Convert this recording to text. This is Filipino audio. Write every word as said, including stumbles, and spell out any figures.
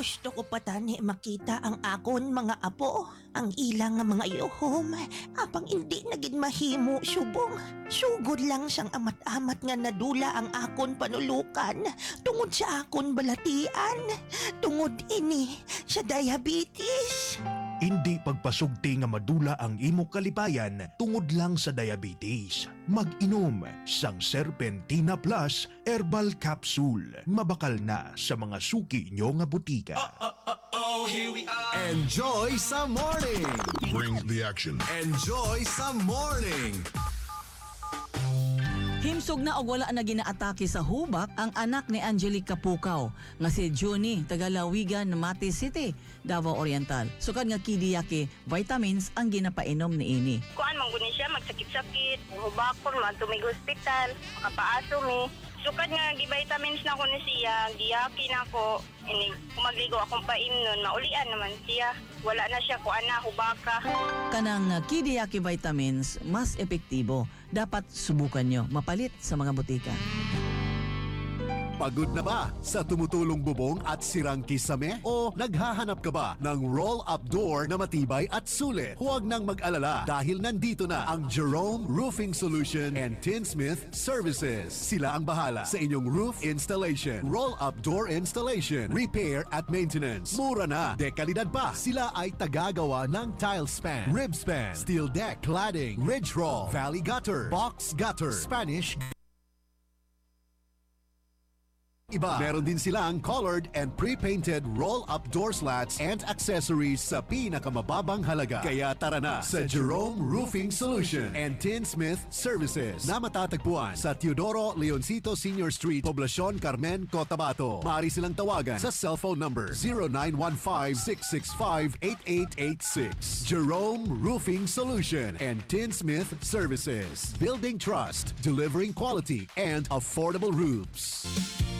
Gusto ko pa tani makita ang akon mga apo. Ang ilang nga mga yuhom. Apang hindi naging mahimo subong. Sugod lang siyang amat-amat nga nadula ang akon panulukan. Tungod sa akon balatian. Tungod ini sa diabetes. Hindi pagpasugti nga madula ang imo kalipayan tungod lang sa diabetes. Mag-inom sang Serpentina Plus Herbal Capsule. Mabakal na sa mga suki nyo nga butika. Enjoy sa morning! Bring the action. Enjoy sa morning! Himsog na og wala na ginaatake sa hubak ang anak ni Angelica Pukaw nga si Juni Tagalawigan, Mati City, Davao Oriental. Sukad nga kidiyake vitamins ang ginapainom ni ini. Kuan man guni siya magsakit-sakit, hubakon man tumig hospital, makapaaso mi. Sukad nga gi-vitamins na ko ni siya, giyaki na ko. Ini kumagligo akong paimnon, maulian naman siya. Wala na siya kuan na hubaka. Kanang uh, kidiyake vitamins mas epektibo. Dapat subukan nyo mapalit sa mga butika. Pagod na ba sa tumutulong bubong at sirang kisame? O naghahanap ka ba ng roll-up door na matibay at sulit? Huwag nang mag-alala dahil nandito na ang Jerome Roofing Solution and Tinsmith Services. Sila ang bahala sa inyong roof installation, roll-up door installation, repair at maintenance. Mura na, dekalidad pa. Sila ay tagagawa ng tile span, rib span, steel deck, cladding, ridge roll, valley gutter, box gutter, Spanish iba. Meron din silang colored and pre-painted roll-up door slats and accessories sa pinakamababang halaga. Kaya tara na sa Jerome Roofing Solution and Tinsmith Services na matatagpuan sa Teodoro Leoncito Senior Street, Poblacion, Carmen, Cotabato. Maaari silang tawagan sa cellphone number zero nine one five, six six five, eight eight eight six. Jerome Roofing Solution and Tinsmith Services. Building trust, delivering quality and affordable roofs.